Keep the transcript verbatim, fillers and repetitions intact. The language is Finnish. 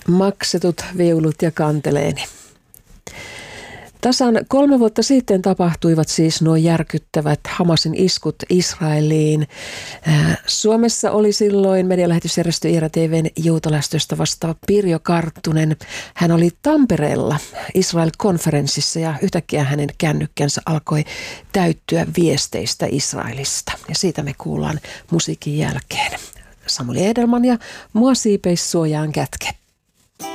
Maksetut viulut ja kanteleeni. Tasan kolme vuotta sitten tapahtuivat siis nuo järkyttävät Hamasin iskut Israeliin. Suomessa oli silloin medialähetysjärjestö I R A T V:n juutalaistöstä vastaava Pirjo Karttunen. Hän oli Tampereella Israel-konferenssissa ja yhtäkkiä hänen kännykkänsä alkoi täyttyä viesteistä Israelista. Ja siitä me kuullaan musiikin jälkeen. Samuli Edelman ja Mua siipeis suojaan kätke.